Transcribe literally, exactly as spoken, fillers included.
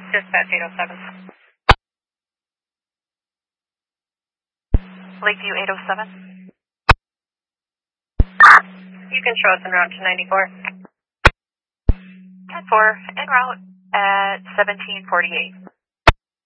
Dispatch eight oh seven. Lakeview eight oh seven. You can show us en route to ninety-four. ten four, en route at seventeen forty-eight.